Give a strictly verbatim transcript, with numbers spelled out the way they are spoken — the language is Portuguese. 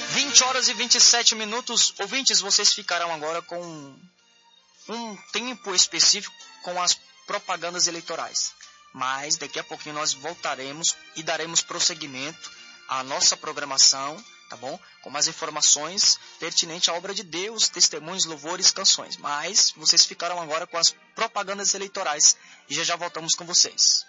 vinte horas e vinte e sete minutos. Ouvintes, vocês ficarão agora com um tempo específico com as propagandas eleitorais. Mas daqui a pouquinho nós voltaremos e daremos prosseguimento à nossa programação, tá bom? Com mais informações pertinentes à obra de Deus, testemunhos, louvores, canções. Mas vocês ficarão agora com as propagandas eleitorais e já já voltamos com vocês.